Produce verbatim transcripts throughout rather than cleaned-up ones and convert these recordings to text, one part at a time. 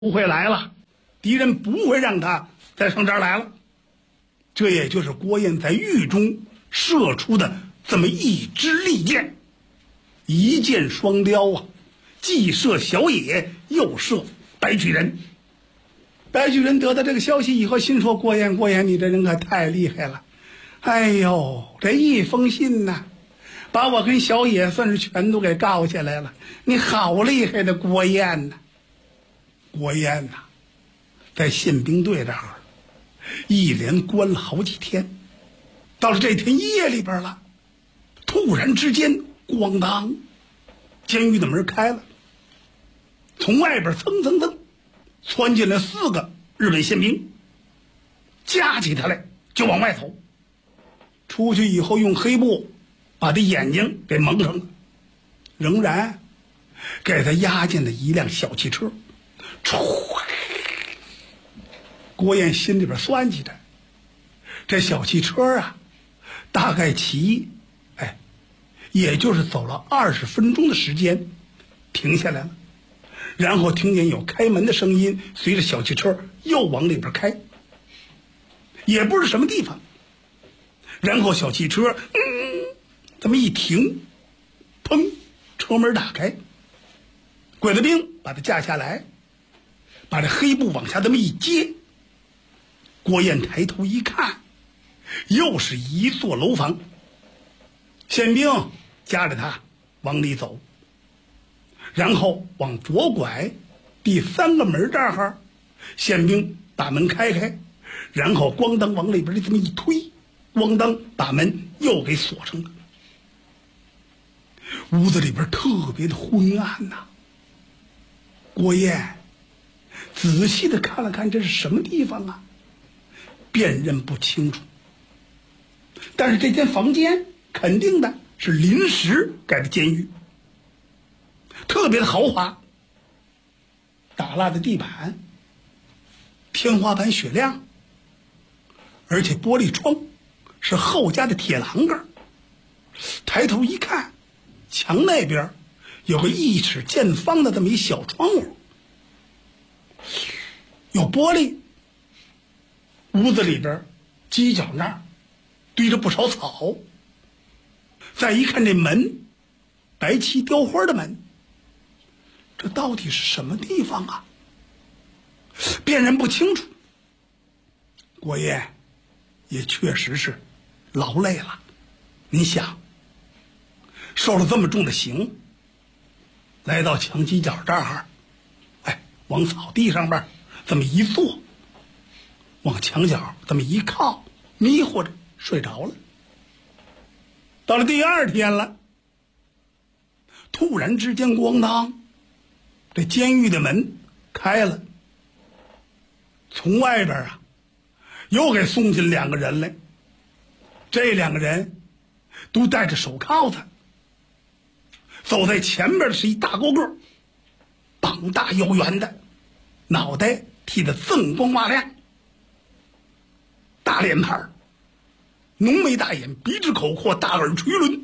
不会来了，敌人不会让他再上这儿来了。这也就是郭燕在狱中射出的这么一支利箭，一箭双雕啊，既射小野，又射白举人。白举人得到这个消息以后，心说：郭燕，郭燕，你这人可太厉害了！哎呦，这一封信呐、啊，把我跟小野算是全都给告下来了。你好厉害的郭燕呐！郭燕呐、啊，在宪兵队这儿一连关了好几天，到了这天夜里边了，突然之间，咣当，监狱的门开了，从外边蹭蹭蹭窜进来四个日本宪兵，架起他来就往外走。出去以后用黑布把他眼睛给蒙上了，仍然给他押进了一辆小汽车。郭燕心里边算计着，这小汽车啊，大概骑，哎，也就是走了二十分钟的时间，停下来了，然后听见有开门的声音，随着小汽车又往里边开，也不是什么地方。然后小汽车，嗯，这么一停，砰，车门打开，鬼子兵把他架下来，把这黑布往下这么一接。郭燕抬头一看，又是一座楼房，宪兵夹着他往里走，然后往左拐，第三个门这儿，宪兵把门开开，然后咣当往里边这么一推，咣当把门又给锁上了。屋子里边特别的昏暗呐、啊。郭燕仔细的看了看，这是什么地方啊？辨认不清楚，但是这间房间肯定的是临时盖的监狱，特别的豪华，打蜡的地板，天花板雪亮，而且玻璃窗是后加的铁栏杆。抬头一看，墙那边有个一尺见方的这么一小窗户，有玻璃。屋子里边犄角那儿堆着不少草，再一看这门，白漆雕花的门，这到底是什么地方啊？辨认不清楚。郭燕也确实是劳累了，你想，受了这么重的刑，来到墙犄角这儿，哎，往草地上边这么一坐，往墙角这么一靠，迷糊着睡着了。到了第二天了，突然之间咣当，这监狱的门开了，从外边啊又给送进两个人来。这两个人都戴着手铐子，走在前边的是一大高个，膀大腰圆的，脑袋剃得锃光瓦亮，大脸盘，浓眉大眼，鼻直口阔，大耳垂轮，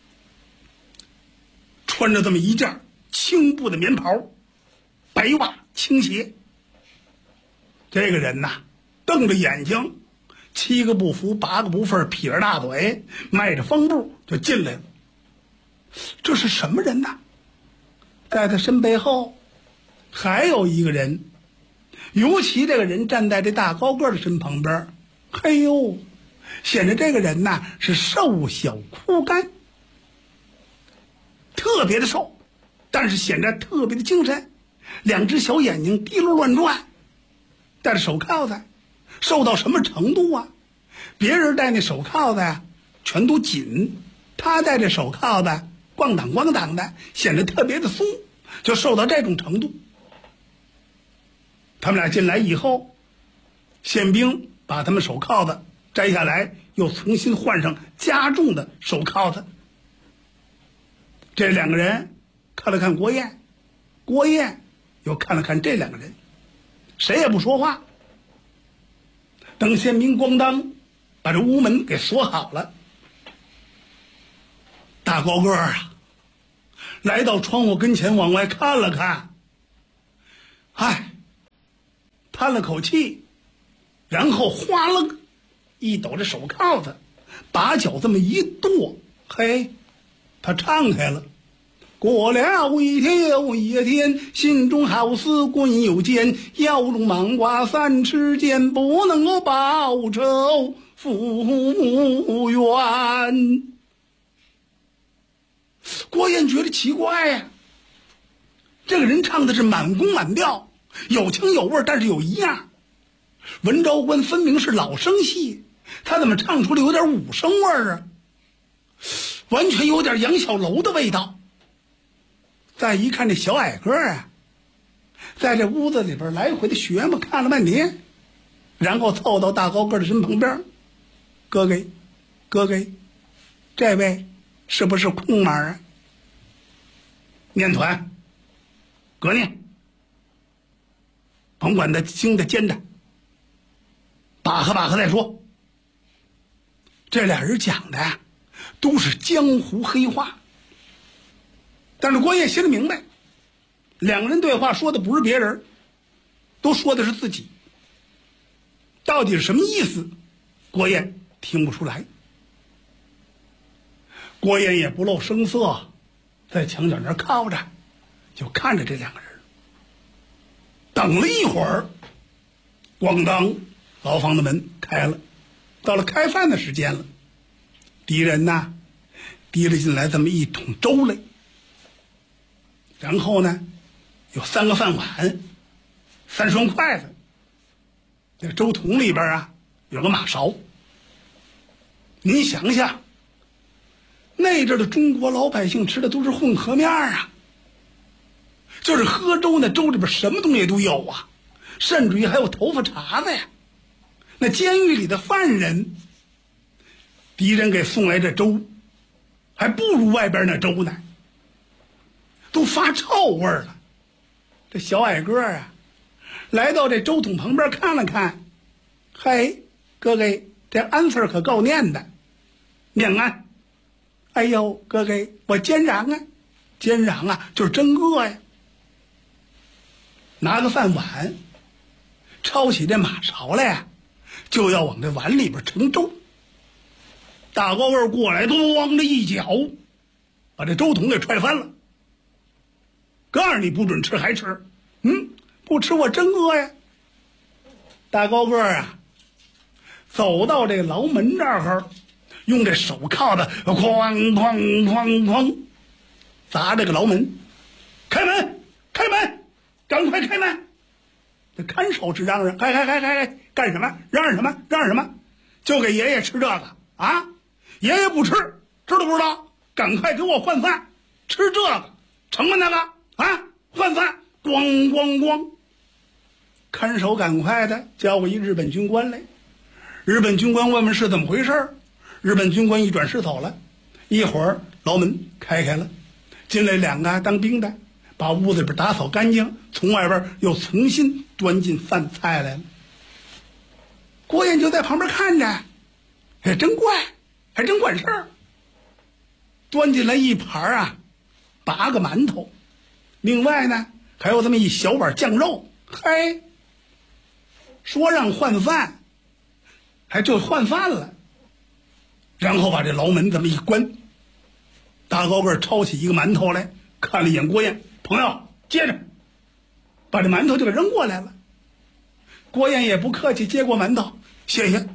穿着这么一件青布的棉袍，白袜青鞋。这个人呐，瞪着眼睛，七个不服八个不忿，撇着大嘴，迈着方步就进来了。这是什么人呐？在他身背后还有一个人，尤其这个人站在这大高个的身旁边，嘿呦，显得这个人呐是瘦小枯干，特别的瘦，但是显得特别的精神，两只小眼睛滴溜乱转，戴着手铐子，瘦到什么程度啊？别人戴那手铐子呀全都紧，他戴这手铐子咣当咣当的，显得特别的松，就瘦到这种程度。他们俩进来以后，宪兵把他们手铐子摘下来，又重新换上加重的手铐子。这两个人看了看郭燕，郭燕又看了看这两个人，谁也不说话。等宪兵咣当把这屋门给锁好了，大高个啊来到窗户跟前往外看了看，哎， 叹了口气，然后哗了一抖这手铐子，把脚这么一跺，嘿，他敞开了。过了一条一天，心中好似滚有剑，腰中芒挂三尺剑，不能够报仇复原。郭燕觉得奇怪呀、啊，这个人唱的是满宫满调，有腔有味，但是有一样，文昭关分明是老生戏，他怎么唱出来有点武生味儿啊？完全有点杨小楼的味道。再一看这小矮个啊，在这屋子里边来回的学嘛，看了半天，然后凑到大高个的身旁边，哥哥，哥哥，这位是不是空马啊？念团，搁念，甭管他精的尖的，把和把和再说。这俩人讲的呀，都是江湖黑话。但是郭燕心里明白，两个人对话说的不是别人，都说的是自己。到底是什么意思，郭燕听不出来。郭燕也不露声色，在墙角那儿靠着，就看着这两个人。等了一会儿，咣当，牢房的门开了，到了开饭的时间了。敌人呐，提了进来这么一桶粥来。然后呢，有三个饭碗，三双筷子，那个粥桶里边啊有个马勺。您想想，那阵的中国老百姓吃的都是混合面啊，就是喝粥，那粥里边什么东西都有啊，甚至于还有头发茬子呀。那监狱里的犯人，敌人给送来这粥，还不如外边那粥呢。都发臭味了。这小矮个啊，来到这粥桶旁边看了看，嘿，哥哥，这安字可够念的，念安。哎呦，哥哥，我煎嚷啊，煎嚷啊，就是真饿呀。拿个饭碗，抄起这马勺来呀，就要往这碗里边盛粥。大高个过来，咣的一脚，把这粥桶给踹翻了。告诉你不准吃还吃，嗯，不吃我真饿呀。大高个啊，走到这个牢门这儿，用这手铐子哐哐哐哐砸这个牢门，开门，开门，赶快开门！这看守是嚷嚷，嗨嗨嗨嗨，干什么？嚷嚷什么？嚷嚷什么？就给爷爷吃这个啊！爷爷不吃，知道不知道？赶快给我换饭，吃这个，成吗？那个。啊！换饭，咣咣咣！看守赶快的叫过一日本军官来。日本军官问问是怎么回事，日本军官一转身走了。一会儿牢门开开了，进来两个当兵的，把屋子里边打扫干净，从外边又重新端进饭菜来了。郭燕就在旁边看着，哎，真怪，还真管事儿。端进来一盘啊，八个馒头。另外呢，还有这么一小碗酱肉，嘿，说让换饭，还就换饭了。然后把这牢门这么一关，大高个抄起一个馒头来，看了一眼郭燕，朋友，接着，把这馒头就给扔过来了。郭燕也不客气，接过馒头，谢谢。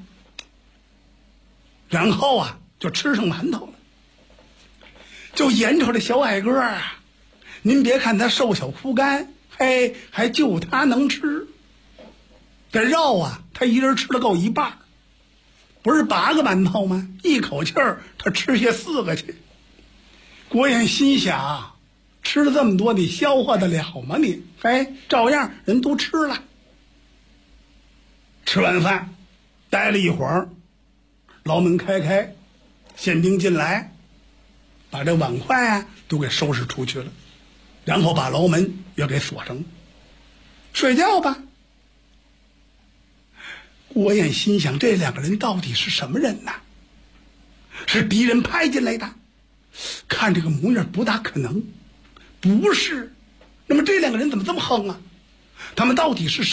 然后啊，就吃上馒头了。就眼瞅这小矮个啊，您别看他瘦小枯干，嘿，还就他能吃。这肉啊，他一人吃了够一半，不是八个馒头吗？一口气儿他吃下四个去。郭燕心想，吃了这么多，你消化得了吗你？哎，照样人都吃了。吃完饭，待了一会儿，牢门开开，宪兵进来，把这碗筷啊都给收拾出去了。然后把牢门也给锁上了，睡觉吧。郭燕心想，这两个人到底是什么人呢？是敌人派进来的？看这个模样不大可能，不是。那么这两个人怎么这么横啊？他们到底是